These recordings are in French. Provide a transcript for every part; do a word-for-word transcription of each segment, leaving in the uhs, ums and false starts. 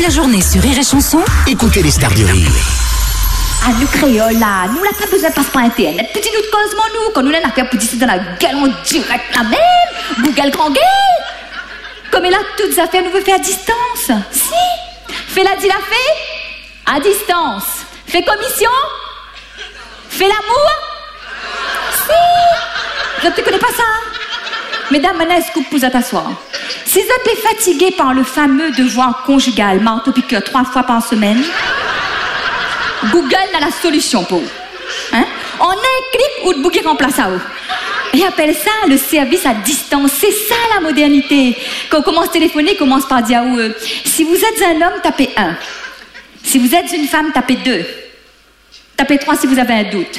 la journée sur Rire et Chanson, écoutez les stars du rire. Ah, nous créoles là, nous n'a pas besoin de passer par internet. Petit nous de cause, nous, quand nous l'avons fait petit dans la gueule en direct la même, Google grand gueule. Comme elle a toutes les affaires, nous veut faire à distance. Si, fais la dit la fait, à distance. Fais commission, fais l'amour. Si, je ne te connais pas ça. Mesdames, maintenant, est-ce que vous pouvez t'asseoir? Si vous êtes fatigué par le fameux devoir conjugal, marteau piqueur trois fois par semaine, Google a la solution pour vous. Hein? En un clic, ou de bouquet remplace à vous. Et appelle ça le service à distance. C'est ça la modernité. Quand on commence à téléphoner, on commence par dire à vous, euh, si vous êtes un homme, tapez un. Si vous êtes une femme, tapez deux. Tapez trois si vous avez un doute.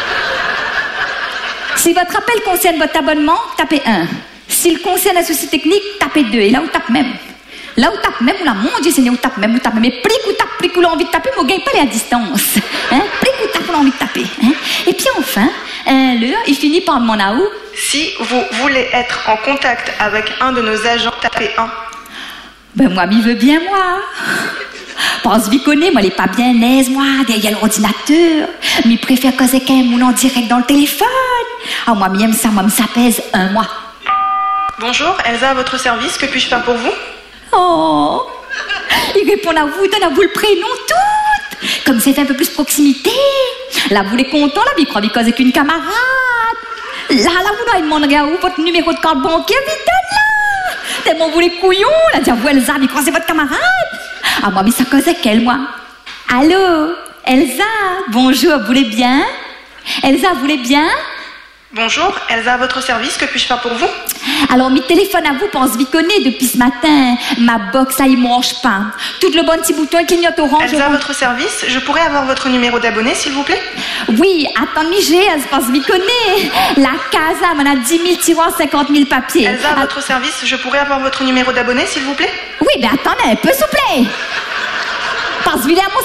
Si votre appel concerne votre abonnement, tapez un. S'il concerne la société technique, tapez deux. Et là, vous tapez même. Là, vous tapez même, là, mon Dieu Seigneur, vous tapez même, vous tapez même. Mais plus vous tapez, plus vous avez envie de taper, vous ne gagnez pas les à distance. Hein? Plus vous tapez, vous avez envie de taper. Hein? Et puis enfin, un leurre, il finit par demander à où? Si vous voulez être en contact avec un de nos agents, tapez un. Ben moi, m'y veux bien, moi. Parce que vous connaissez, moi, elle n'est pas bien aise, moi, derrière l'ordinateur. Mais il préfère causer qu'un moun en direct dans le téléphone. Ah, moi, m'aime ça, moi, ça pèse un mois. Bonjour, Elsa à votre service, que puis-je faire pour vous? Oh, il répond à vous, donne à vous le prénom tout. Comme c'est un peu plus proximité. Là, vous les content, là, il croit qu'il cause avec une camarade. Là, là, vous il demanderait à vous votre numéro de carte bancaire, vite là. Tellement vous les couillons, là, dit à vous, Elsa, il croit c'est votre camarade. Ah, moi, mais ça cause avec elle, moi. Allô, Elsa, bonjour, vous voulez bien? Elsa, vous voulez bien? Bonjour, Elsa à votre service, que puis-je faire pour vous? Alors, mi téléphone à vous, pense vous connaître depuis ce matin. Ma box, là, il mange pas. Tout le bon petit bouton clignote orange. Elsa à votre service, je pourrais avoir votre numéro d'abonné, s'il vous plaît? Oui, attendez, j'ai, je pense vous connaît. La casa, on a dix mille tiroirs, cinquante mille papiers. Elsa à votre service, je pourrais avoir votre numéro d'abonné, s'il vous plaît? Oui, ben attendez un peu, s'il vous plaît. Parce que mon